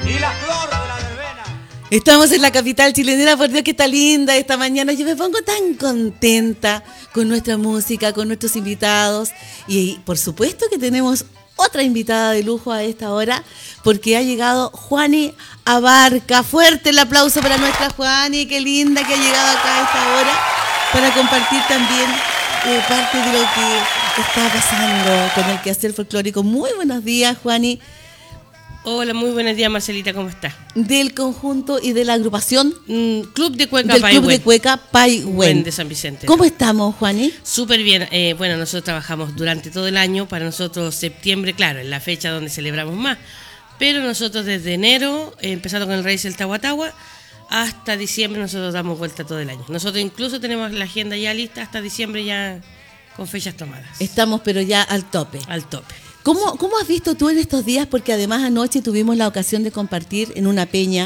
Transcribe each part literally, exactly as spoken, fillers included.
Y la flor de la verbena. Estamos en la capital chilena, por Dios que está linda esta mañana. Yo me pongo tan contenta con nuestra música, con nuestros invitados. Y por supuesto que tenemos otra invitada de lujo a esta hora, porque ha llegado Juani Abarca. Fuerte el aplauso para nuestra Juani, qué linda que ha llegado acá a esta hora para compartir también eh, parte de lo que está pasando con el quehacer folclórico. Muy buenos días, Juani. Hola, muy buenos días, Marcelita, ¿cómo estás? Del conjunto y de la agrupación mm, Club de Cueca del Paihuén. Club de Cueca Paihuén de San Vicente. ¿Cómo estamos, Juani? Súper bien. Eh, bueno, nosotros trabajamos durante todo el año. Para nosotros septiembre, claro, es la fecha donde celebramos más. Pero nosotros desde enero, eh, empezando con el Raíz del Tahuatahua, hasta diciembre nosotros damos vuelta todo el año. Nosotros incluso tenemos la agenda ya lista hasta diciembre ya con fechas tomadas. Estamos pero ya al tope. Al tope. ¿Cómo, ¿Cómo has visto tú en estos días? Porque además anoche tuvimos la ocasión de compartir en una peña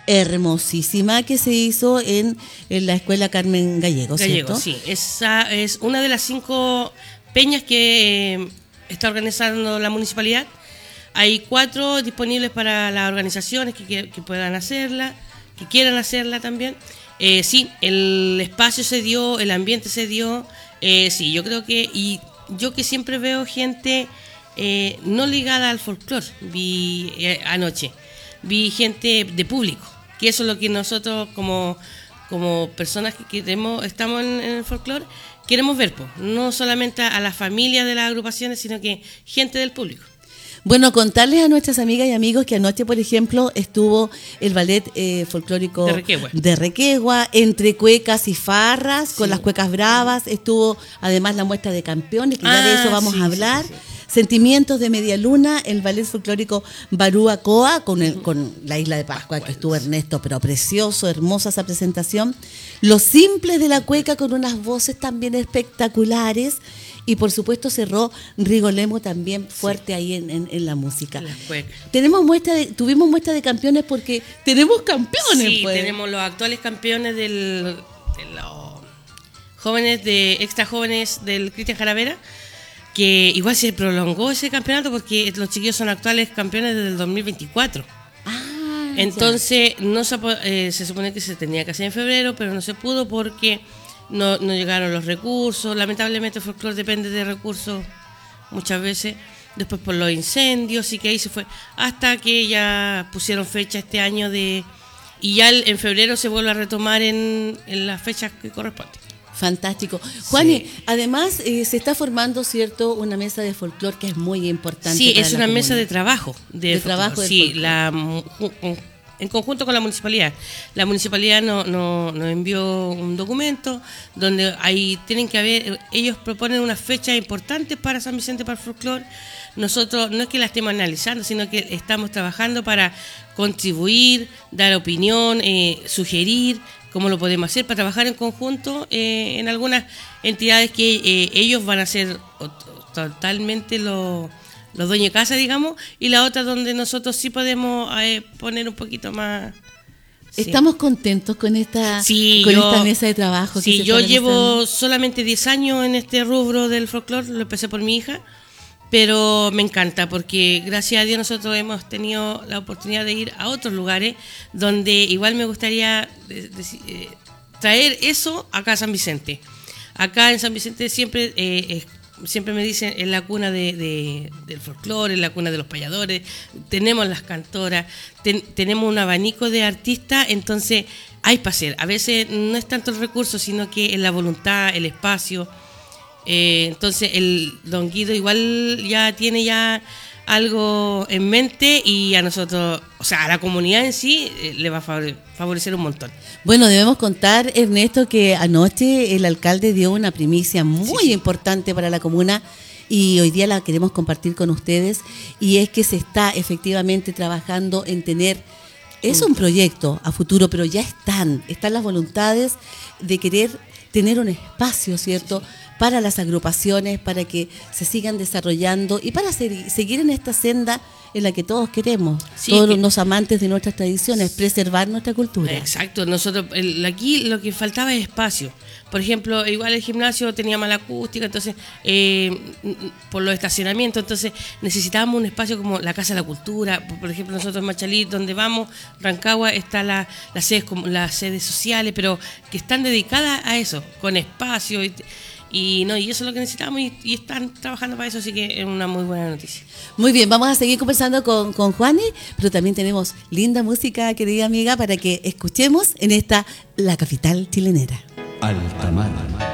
hermosísima que se hizo en, en la Escuela Carmen Gallego, ¿cierto? Gallego, sí. Esa es una de las cinco peñas que eh, está organizando la municipalidad. Hay cuatro disponibles para las organizaciones que, que, que puedan hacerla, que quieran hacerla también. Eh, sí, el espacio se dio, el ambiente se dio. Eh, sí, yo creo que... Y yo que siempre veo gente... Eh, no ligada al folclore, vi eh, anoche, vi gente de público, que eso es lo que nosotros como, como personas que queremos, estamos en, en el folclore, queremos ver, pues, no solamente a, a la familia de las agrupaciones, sino que gente del público. Bueno, contarles a nuestras amigas y amigos que anoche, por ejemplo, estuvo el ballet eh, folclórico de Requegua. de Requegua, entre cuecas y farras, sí, con las cuecas bravas. Estuvo además la muestra de campeones, que ah, ya de eso vamos sí, a hablar. Sí, sí. Sentimientos de Media Luna, el ballet folclórico Barúa Coa, con, el, con la Isla de Pascua, que estuvo Ernesto, pero precioso, hermosa esa presentación. Los simples de la cueca, con unas voces también espectaculares. Y por supuesto cerró Rigolemo también fuerte sí. ahí en, en, en la música. Tenemos muestra de, tuvimos muestra de campeones porque tenemos campeones. Sí, pues. Tenemos los actuales campeones del, de los jóvenes de extra jóvenes del Cristian Jaravera, que igual se prolongó ese campeonato porque los chiquillos son actuales campeones desde el dos mil veinticuatro. Ah, entonces no se, eh, se supone que se tenía que hacer en febrero, pero no se pudo porque No, no llegaron los recursos. Lamentablemente el folclore depende de recursos muchas veces. Después por los incendios, y que ahí se fue. Hasta que ya pusieron fecha este año de... Y ya el, en febrero se vuelve a retomar en, en las fechas que corresponden. Fantástico. Juani, sí. además eh, se está formando, ¿cierto?, una mesa de folclore que es muy importante. Sí, para es la una comuna. mesa de trabajo. De, de trabajo Sí, la... en conjunto con la municipalidad. La municipalidad nos no, no envió un documento donde ahí tienen que haber, ellos proponen unas fechas importantes para San Vicente, para el folclore. Nosotros no es que la estemos analizando, sino que estamos trabajando para contribuir, dar opinión, eh, sugerir cómo lo podemos hacer para trabajar en conjunto eh, en algunas entidades que eh, ellos van a ser totalmente los... los dueños de casa, digamos, y la otra donde nosotros sí podemos eh, poner un poquito más... Sí. Estamos contentos con esta sí, con yo, esta mesa de trabajo. Sí, que se yo está llevo realizando. solamente diez años en este rubro del folclore, lo empecé por mi hija, pero me encanta porque gracias a Dios nosotros hemos tenido la oportunidad de ir a otros lugares donde igual me gustaría de, de, eh, traer eso acá a San Vicente. Acá en San Vicente siempre... Eh, es siempre me dicen, es la cuna de, de, del folclore, es la cuna de los payadores, tenemos las cantoras, ten, tenemos un abanico de artistas, entonces hay para hacer. A veces no es tanto el recurso, sino que es la voluntad, el espacio. Eh, entonces el don Guido igual ya tiene ya algo en mente y a nosotros, o sea, a la comunidad en sí eh, le va a favorecer un montón. Bueno, debemos contar, Ernesto, que anoche el alcalde dio una primicia muy sí, sí. importante para la comuna y hoy día la queremos compartir con ustedes, y es que se está efectivamente trabajando en tener, es un proyecto a futuro, pero ya están, están las voluntades de querer tener un espacio, ¿cierto?, para las agrupaciones, para que se sigan desarrollando y para ser, seguir en esta senda en la que todos queremos, sí, todos que, los amantes de nuestras tradiciones, preservar nuestra cultura. Exacto, nosotros el, aquí lo que faltaba es espacio. Por ejemplo, igual el gimnasio tenía mala acústica, entonces eh, por los estacionamientos, entonces necesitábamos un espacio como la Casa de la Cultura. Por ejemplo, nosotros en Machalí, donde vamos, Rancagua, está la, las sedes como las sedes sociales, pero que están dedicadas a eso, con espacio y, y no y eso es lo que necesitamos y, y están trabajando para eso, así que es una muy buena noticia. Muy bien, vamos a seguir conversando con, con Juani, pero también tenemos linda música, querida amiga, para que escuchemos en esta La Capital Chilenera. Altamar.